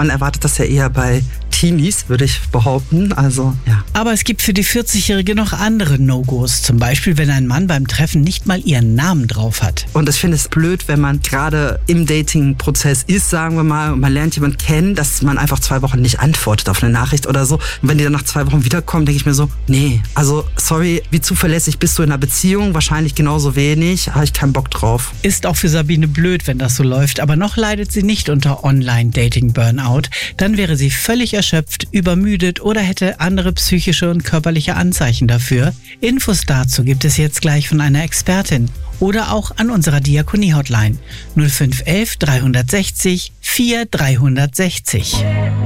Man erwartet das ja eher bei Teenies, würde ich behaupten. Also, ja. Aber es gibt für die 40-Jährige noch andere No-Gos. Zum Beispiel, wenn ein Mann beim Treffen nicht mal ihren Namen drauf hat. Und ich finde es blöd, wenn man gerade im Dating-Prozess ist, sagen wir mal, und man lernt jemanden kennen, dass man einfach 2 Wochen nicht antwortet auf eine Nachricht oder so. Und wenn die dann nach 2 Wochen wiederkommen, denke ich mir so, nee, also sorry, wie zuverlässig bist du in einer Beziehung? Wahrscheinlich genauso wenig, habe ich keinen Bock drauf. Ist auch für Sabine blöd, wenn das so läuft, aber noch leidet sie nicht unter Online-Dating-Burnout. Dann wäre sie völlig erschöpft, übermüdet oder hätte andere psychische und körperliche Anzeichen dafür. Infos dazu gibt es jetzt gleich von einer Expertin oder auch an unserer Diakonie-Hotline 0511 360 4360.